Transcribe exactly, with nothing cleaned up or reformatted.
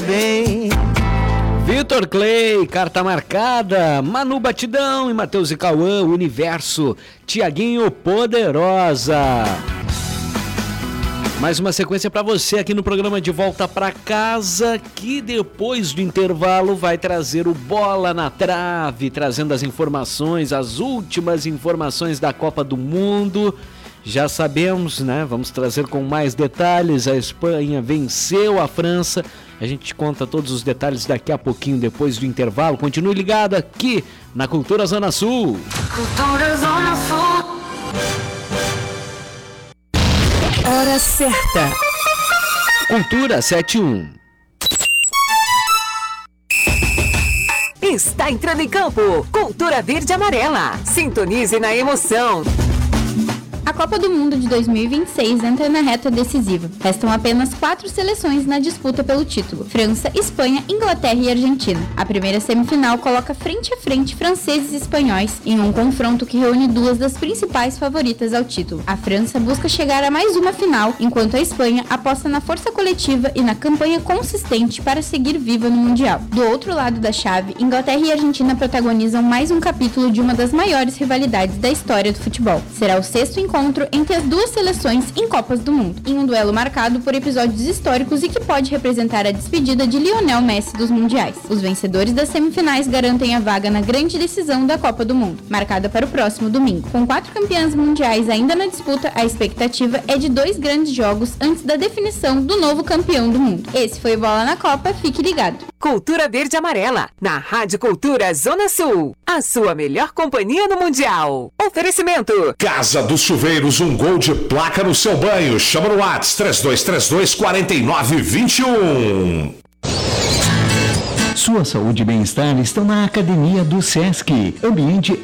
Vem. Vitor Clay, carta marcada, Manu Batidão e Matheus e Cauã, Universo, Tiaguinho Poderosa. Mais uma sequência para você aqui no programa De Volta para Casa, que depois do intervalo vai trazer o Bola na Trave, trazendo as informações, as últimas informações da Copa do Mundo. Já sabemos, né? Vamos trazer com mais detalhes. A Espanha venceu a França. A gente conta todos os detalhes daqui a pouquinho, depois do intervalo. Continue ligado aqui na Cultura Zona Sul. Cultura Zona Sul. Hora certa. Cultura setenta e um. Está entrando em campo. Cultura Verde e Amarela. Sintonize na emoção. A Copa do Mundo de dois mil e vinte e seis entra na reta decisiva. Restam apenas quatro seleções na disputa pelo título: França, Espanha, Inglaterra e Argentina. A primeira semifinal coloca frente a frente franceses e espanhóis em um confronto que reúne duas das principais favoritas ao título. A França busca chegar a mais uma final, enquanto a Espanha aposta na força coletiva e na campanha consistente para seguir viva no Mundial. Do outro lado da chave, Inglaterra e Argentina protagonizam mais um capítulo de uma das maiores rivalidades da história do futebol. Será o sexto encontro entre as duas seleções em Copas do Mundo, em um duelo marcado por episódios históricos e que pode representar a despedida de Lionel Messi dos mundiais. Os vencedores das semifinais garantem a vaga na grande decisão da Copa do Mundo, marcada para o próximo domingo. Com quatro campeãs mundiais ainda na disputa, a expectativa é de dois grandes jogos antes da definição do novo campeão do mundo. Esse foi o Bola na Copa, fique ligado. Cultura Verde e Amarela, na Rádio Cultura Zona Sul. A sua melhor companhia no Mundial. Oferecimento: Casa dos Chuveiros, um gol de placa no seu banho. Chama no WhatsApp três dois três dois, quatro nove dois um. Sua saúde e bem-estar estão na Academia do Sesc. Ambiente